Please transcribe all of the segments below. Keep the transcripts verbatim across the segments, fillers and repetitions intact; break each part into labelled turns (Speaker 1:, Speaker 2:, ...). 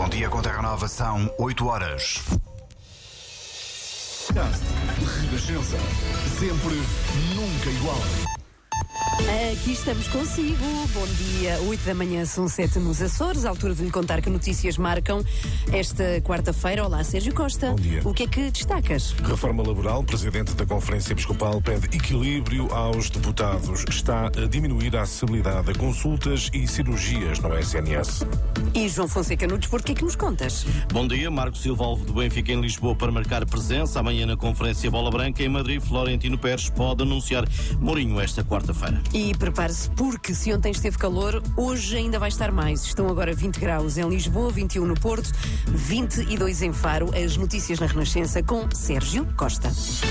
Speaker 1: Bom dia com Terra Nova, são oito horas.
Speaker 2: Renascença, sempre, nunca igual.
Speaker 3: Aqui estamos consigo. Bom dia, oito da manhã, são sete nos Açores. Altura de lhe contar que notícias marcam esta quarta-feira. Olá, Sérgio Costa.
Speaker 4: Bom dia.
Speaker 3: O que é que destacas?
Speaker 4: Reforma laboral. O Presidente da Conferência Episcopal pede equilíbrio aos deputados. Está a diminuir a acessibilidade a consultas e cirurgias no S N S.
Speaker 3: E João Fonseca no desporto, o que é que nos contas?
Speaker 5: Bom dia, Marco Silva, alvo do Benfica em Lisboa para marcar presença. Amanhã na Conferência Bola Branca em Madrid, Florentino Pérez pode anunciar Mourinho esta quarta-feira.
Speaker 3: E prepare-se, porque se ontem esteve calor, hoje ainda vai estar mais. Estão agora vinte graus em Lisboa, vinte e um no Porto, vinte e dois em Faro. As notícias na Renascença com Sérgio Costa.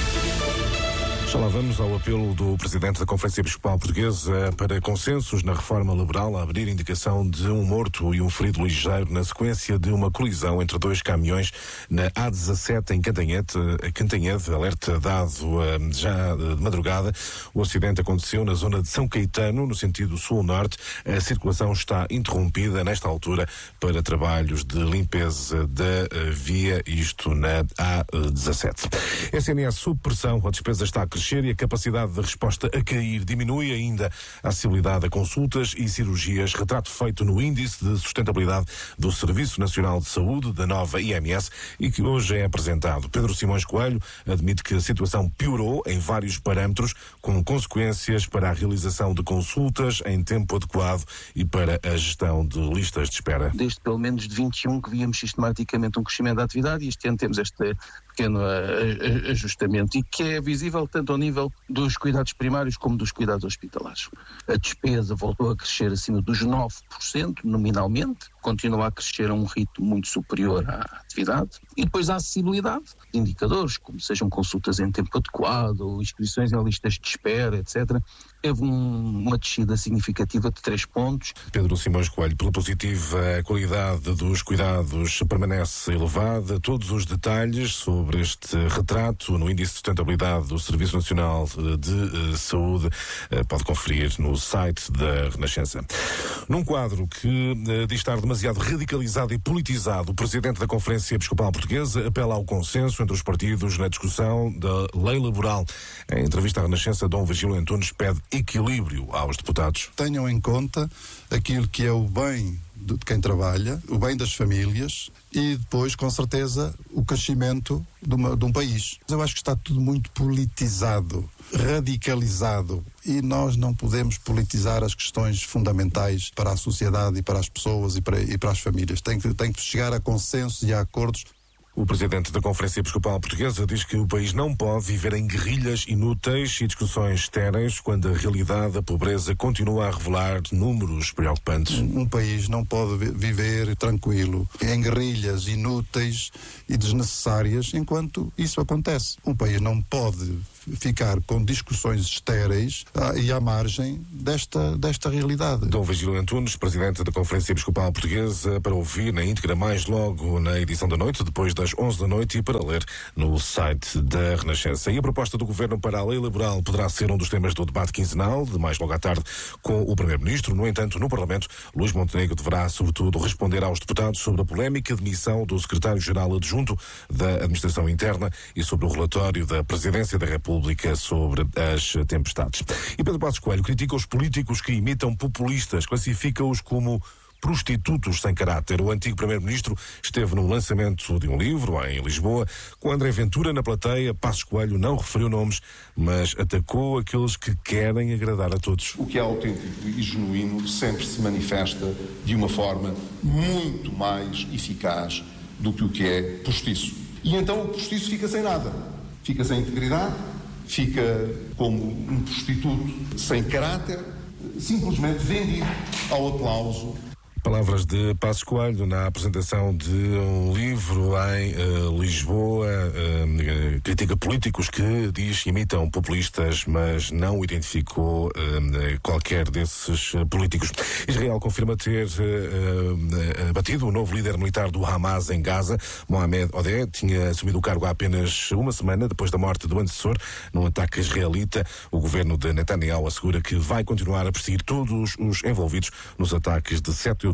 Speaker 4: Já lá vamos ao apelo do Presidente da Conferência Episcopal Portuguesa para consensos na reforma laboral, a abrir indicação de um morto e um ferido ligeiro na sequência de uma colisão entre dois caminhões na A dezassete em Cantanhede. Cantanhede, alerta dado uh, já de madrugada. O acidente aconteceu na zona de São Caetano, no sentido sul-norte. A circulação está interrompida nesta altura para trabalhos de limpeza da uh, via, isto na A dezassete. S N S sob pressão, a despesa está a crescer e a capacidade de resposta a cair. Diminui ainda a acessibilidade a consultas e cirurgias, retrato feito no Índice de Sustentabilidade do Serviço Nacional de Saúde, da nova I M S, e que hoje é apresentado. Pedro Simões Coelho admite que a situação piorou em vários parâmetros, com consequências para a realização de consultas em tempo adequado e para a gestão de listas de espera.
Speaker 6: Desde pelo menos de vinte e um que víamos sistematicamente um crescimento da atividade, e este ano temos este pequeno ajustamento, e que é visível tanto ao nível dos cuidados primários como dos cuidados hospitalares. A despesa voltou a crescer acima dos nove por cento nominalmente, continua a crescer a um ritmo muito superior à atividade, e depois a acessibilidade, indicadores como sejam consultas em tempo adequado, inscrições em listas de espera, etcétera, teve um, uma descida significativa de três pontos.
Speaker 4: Pedro Simões Coelho, pela positiva, a qualidade dos cuidados permanece elevada. Todos os detalhes sobre este retrato no Índice de Sustentabilidade do Serviço Nacional de Saúde pode conferir no site da Renascença. Num quadro que diz estar demasiado radicalizado e politizado, o Presidente da Conferência Episcopal Portuguesa apela ao consenso entre os partidos na discussão da lei laboral. Em entrevista à Renascença, Dom Virgílio Antunes pede equilíbrio aos deputados.
Speaker 7: Tenham em conta aquilo que é o bem de quem trabalha, o bem das famílias e depois, com certeza, o crescimento de, uma, de um país. Eu acho que está tudo muito politizado, radicalizado, e nós não podemos politizar as questões fundamentais para a sociedade e para as pessoas e para, e para as famílias. Tem que, tem que chegar a consensos e a acordos.
Speaker 4: O Presidente da Conferência Episcopal Portuguesa diz que o país não pode viver em guerrilhas inúteis e discussões estéreis quando a realidade da pobreza continua a revelar números preocupantes.
Speaker 7: Um, um país não pode viver tranquilo em guerrilhas inúteis e desnecessárias enquanto isso acontece. Um país não pode ficar com discussões estéreis ah, e à margem desta, desta realidade.
Speaker 4: Dom Virgílio Antunes, Presidente da Conferência Episcopal Portuguesa, para ouvir na íntegra mais logo na edição da noite, depois das onze da noite, e para ler no site da Renascença. E a proposta do Governo para a lei laboral poderá ser um dos temas do debate quinzenal, de mais logo à tarde, com o Primeiro-Ministro. No entanto, no Parlamento, Luís Montenegro deverá, sobretudo, responder aos deputados sobre a polémica demissão do Secretário-Geral Adjunto da Administração Interna e sobre o relatório da Presidência da República sobre as tempestades. E Pedro Passos Coelho critica os políticos que imitam populistas, classifica-os como prostitutos sem caráter. O antigo Primeiro-Ministro esteve no lançamento de um livro em Lisboa, com André Ventura na plateia. Passos Coelho não referiu nomes, mas atacou aqueles que querem agradar a todos.
Speaker 8: O que é autêntico e genuíno sempre se manifesta de uma forma muito mais eficaz do que o que é postiço. E então o postiço fica sem nada. Fica sem integridade, fica como um prostituto sem caráter, simplesmente vendido ao aplauso.
Speaker 4: Palavras de Passos Coelho na apresentação de um livro em uh, Lisboa, uh, critica políticos que diz imitam populistas, mas não identificou uh, qualquer desses uh, políticos. Israel confirma ter uh, uh, batido o novo líder militar do Hamas em Gaza. Mohamed Odeh tinha assumido o cargo há apenas uma semana depois da morte do antecessor num ataque israelita. O governo de Netanyahu assegura que vai continuar a perseguir todos os envolvidos nos ataques de sete de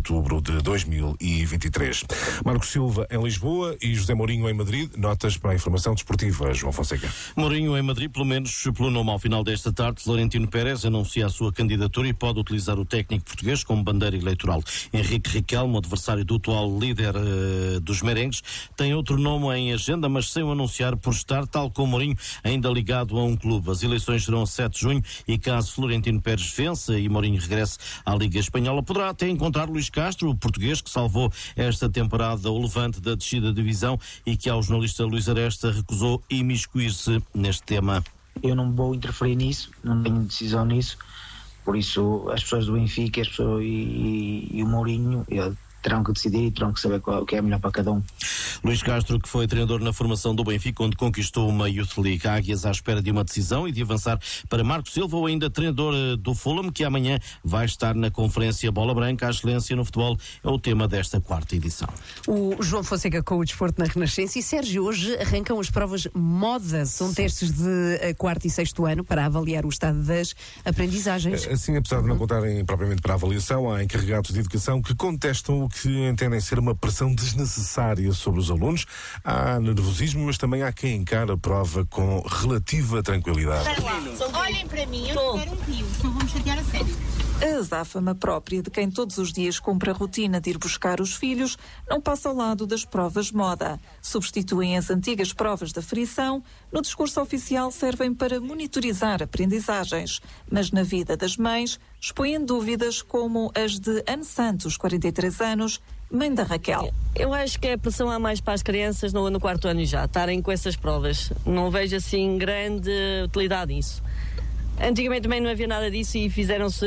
Speaker 4: outubro de dois mil e vinte e três. Marcos Silva em Lisboa e José Mourinho em Madrid. Notas para a informação desportiva, João Fonseca.
Speaker 5: Mourinho em Madrid, pelo menos pelo nome ao final desta tarde, Florentino Pérez anuncia a sua candidatura e pode utilizar o técnico português como bandeira eleitoral. Henrique Riquelme, adversário do atual líder uh, dos merengues, tem outro nome em agenda, mas sem o anunciar por estar, tal como Mourinho, ainda ligado a um clube. As eleições serão a sete de junho e caso Florentino Pérez vença e Mourinho regresse à Liga Espanhola, poderá até encontrar Luís Castro, o português que salvou esta temporada o Levante da descida da divisão e que ao jornalista Luís Aresta recusou imiscuir-se neste tema.
Speaker 9: Eu não vou interferir nisso, não tenho decisão nisso, por isso as pessoas do Benfica as pessoas, e, e, e o Mourinho eu, terão que decidir e terão que saber qual, o que é melhor para cada um.
Speaker 5: Luís Castro, que foi treinador na formação do Benfica, onde conquistou uma Youth League. Águias à espera de uma decisão e de avançar para Marcos Silva, ou ainda treinador do Fulham, que amanhã vai estar na conferência Bola Branca. A excelência no futebol é o tema desta quarta edição.
Speaker 3: O João Fonseca com o desporto na Renascença. E Sérgio, hoje arrancam as provas moda. São testes de quarto e sexto ano para avaliar o estado das aprendizagens.
Speaker 4: Assim, apesar de não contarem propriamente para a avaliação, há encarregados de educação que contestam o que entendem ser uma pressão desnecessária sobre os alunos. Há nervosismo, mas também há quem encara a prova com relativa tranquilidade.
Speaker 10: Olhem para mim, eu não quero um rio, não vamos chatear a sério.
Speaker 11: A azáfama própria de quem todos os dias cumpre a rotina de ir buscar os filhos não passa ao lado das provas de moda. Substituem as antigas provas da frição, no discurso oficial servem para monitorizar aprendizagens, mas na vida das mães expõem dúvidas como as de Ana Santos, quarenta e três anos, mãe da Raquel.
Speaker 12: Eu acho que a pressão há mais para as crianças no, no quarto ano já, estarem com essas provas. Não vejo assim grande utilidade nisso. Antigamente também não havia nada disso e fizeram-se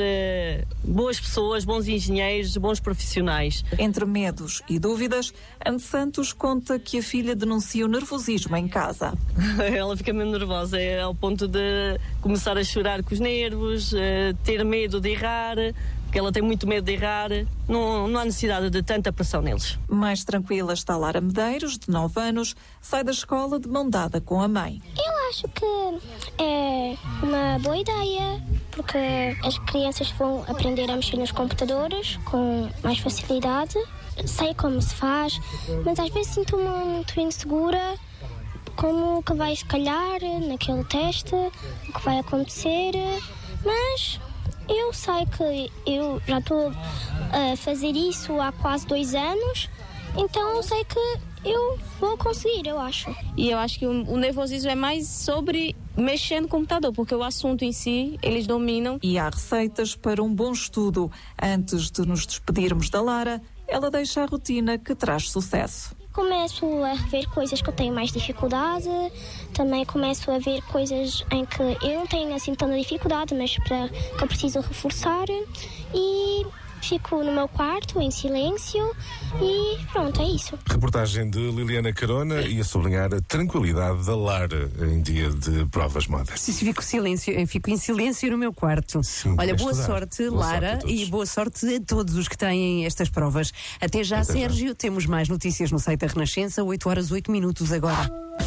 Speaker 12: boas pessoas, bons engenheiros, bons profissionais.
Speaker 11: Entre medos e dúvidas, Ana Santos conta que a filha denuncia o nervosismo em casa.
Speaker 12: Ela fica mesmo nervosa, é ao ponto de começar a chorar com os nervos, ter medo de errar, porque ela tem muito medo de errar. Não, não há necessidade de tanta pressão neles.
Speaker 11: Mais tranquila está Lara Medeiros, de nove anos, sai da escola de mão dada com a mãe.
Speaker 13: Eu acho que é uma boa ideia, porque as crianças vão aprender a mexer nos computadores com mais facilidade. Sei como se faz, mas às vezes sinto-me muito insegura como que vai se calhar naquele teste, o que vai acontecer, mas eu sei que eu já estou a fazer isso há quase dois anos, então eu sei que eu vou conseguir, eu acho.
Speaker 14: E eu acho que o, o nervosismo é mais sobre mexer no computador, porque o assunto em si, eles dominam.
Speaker 11: E há receitas para um bom estudo. Antes de nos despedirmos da Lara, ela deixa a rotina que traz sucesso.
Speaker 13: Começo a ver coisas que eu tenho mais dificuldade, também começo a ver coisas em que eu não tenho assim tanta dificuldade, mas para, que eu preciso reforçar, e fico no meu quarto em silêncio e pronto, é isso.
Speaker 4: Reportagem de Liliana Carona e a sublinhar a tranquilidade da Lara em dia de provas modas.
Speaker 3: Se fico, silêncio, fico em silêncio no meu quarto.
Speaker 4: Sim,
Speaker 3: olha, boa
Speaker 4: estudar.
Speaker 3: sorte,
Speaker 4: boa
Speaker 3: Lara,
Speaker 4: sorte
Speaker 3: e boa sorte a todos os que têm estas provas. Até já, Até Sérgio. Já. Temos mais notícias no site da Renascença, oito horas, oito minutos agora.